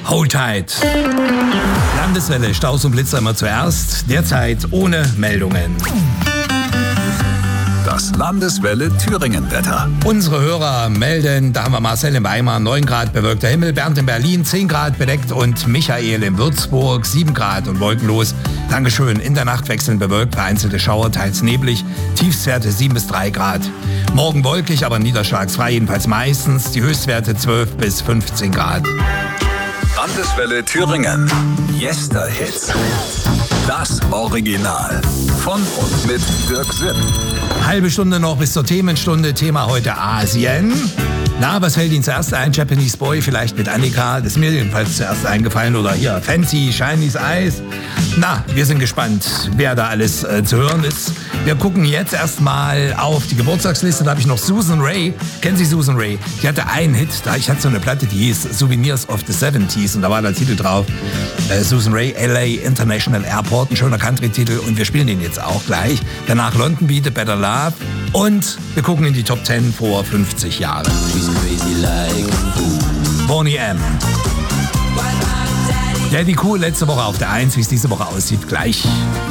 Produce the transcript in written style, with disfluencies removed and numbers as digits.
Hold tight. Landeswelle, Staus und Blitzer immer zuerst. Derzeit ohne Meldungen. Das Landeswelle Thüringen-Wetter. Unsere Hörer melden, da haben wir Marcel in Weimar, 9 Grad bewölkter Himmel, Bernd in Berlin, 10 Grad bedeckt und Michael in Würzburg, 7 Grad und wolkenlos. Dankeschön. In der Nacht wechseln bewölkt, vereinzelte Schauer, teils neblig, Tiefstwerte 7 bis 3 Grad. Morgen wolkig, aber niederschlagsfrei, jedenfalls meistens. Die Höchstwerte 12 bis 15 Grad. Landeswelle Thüringen. Yesterhits. Das Original. Von und mit Dirk Sipp. Halbe Stunde noch bis zur Themenstunde. Thema heute Asien. Na, was fällt Ihnen zuerst ein? Japanese Boy, vielleicht mit Annika. Das ist mir jedenfalls zuerst eingefallen. Oder hier, Fancy, Chinese Eyes. Na, wir sind gespannt, wer da alles zu hören ist. Wir gucken jetzt erstmal auf die Geburtstagsliste. Da habe ich noch Susan Ray. Kennen Sie Susan Ray? Die hatte einen Hit. Ich hatte so eine Platte, die hieß Souvenirs of the 70s. Und da war der Titel drauf. Susan Ray, LA International Airport. Ein schöner Country-Titel. Und wir spielen den jetzt auch gleich. Danach London Beat, A Better Love. Und wir gucken in die Top 10 vor 50 Jahren. Boney M. Daddy Cool letzte Woche auf der 1, wie es diese Woche aussieht, gleich.